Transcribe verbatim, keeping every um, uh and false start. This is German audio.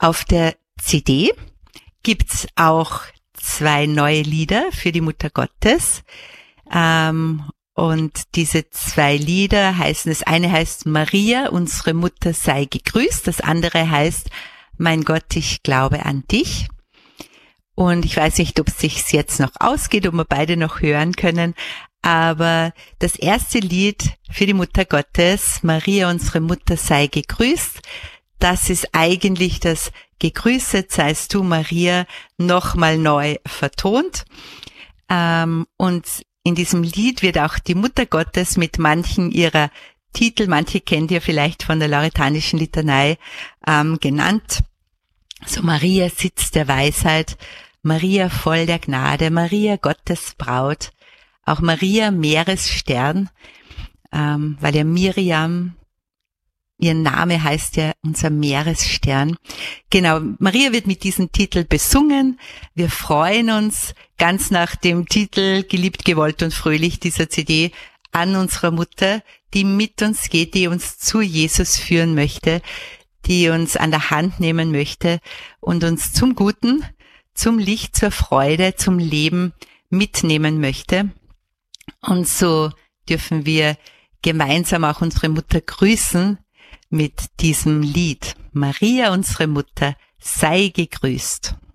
Auf der C D gibt's auch zwei neue Lieder für die Mutter Gottes. Ähm, und diese zwei Lieder heißen, das eine heißt Maria, unsere Mutter sei gegrüßt. Das andere heißt Mein Gott, ich glaube an dich. Und ich weiß nicht, ob es sich jetzt noch ausgeht, ob wir beide noch hören können. Aber das erste Lied für die Mutter Gottes, Maria, unsere Mutter sei gegrüßt, das ist eigentlich das Gegrüßet seist du, Maria, nochmal neu vertont. Ähm, und in diesem Lied wird auch die Mutter Gottes mit manchen ihrer Titel, manche kennt ihr vielleicht von der Lauretanischen Litanei, ähm, genannt. So Maria, Sitz der Weisheit, Maria voll der Gnade, Maria Gottes Braut, auch Maria Meeresstern, ähm, weil ja Miriam, ihr Name heißt ja unser Meeresstern. Genau, Maria wird mit diesem Titel besungen. Wir freuen uns ganz nach dem Titel Geliebt, gewollt und fröhlich dieser C D an unserer Mutter, die mit uns geht, die uns zu Jesus führen möchte, die uns an der Hand nehmen möchte und uns zum Guten, zum Licht, zur Freude, zum Leben mitnehmen möchte. Und so dürfen wir gemeinsam auch unsere Mutter grüßen mit diesem Lied. Maria, unsere Mutter, sei gegrüßt.